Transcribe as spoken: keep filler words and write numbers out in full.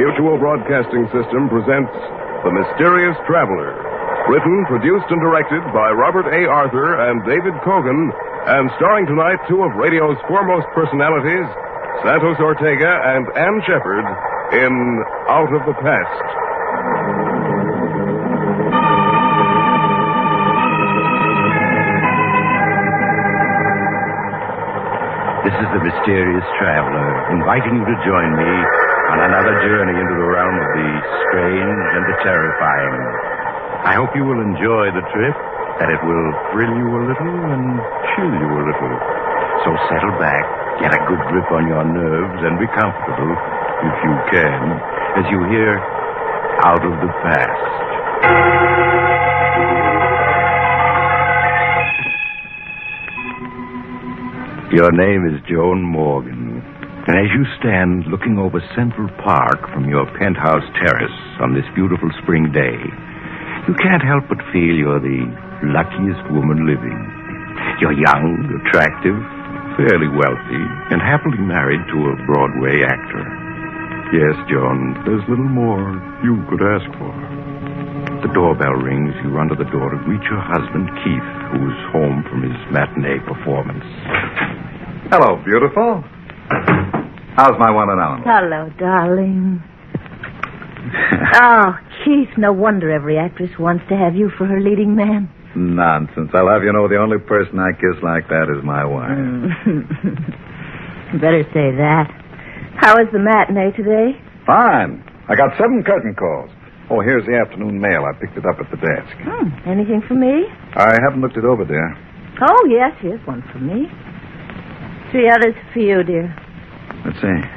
Mutual Broadcasting System presents The Mysterious Traveler. Written, produced, and directed by Robert A. Arthur and David Kogan, and starring tonight two of radio's foremost personalities, Santos Ortega and Ann Shepard, in Out of the Past. This is the Mysterious Traveler, inviting you to join me on another journey into the realm of the strange and the terrifying. I hope you will enjoy the trip, that it will thrill you a little and chill you a little. So settle back, get a good grip on your nerves, and be comfortable, if you can, as you hear Out of the Past. Your name is Joan Morgan, and as you stand looking over Central Park from your penthouse terrace on this beautiful spring day, you can't help but feel you're the luckiest woman living. You're young, attractive, fairly wealthy, and happily married to a Broadway actor. Yes, Joan, there's little more you could ask for. The doorbell rings. You run to the door to greet your husband, Keith, who's home from his matinee performance. Hello, beautiful. How's my one and only? Hello, darling. Oh, Keith, no wonder every actress wants to have you for her leading man. Nonsense. I'll have you know the only person I kiss like that is my wife. Mm. Better say that. How was the matinee today? Fine. I got seven curtain calls. Oh, here's the afternoon mail. I picked it up at the desk. Hmm. Anything for me? I haven't looked it over, dear. Oh, yes, here's one for me. Three others for you, dear. Let's see.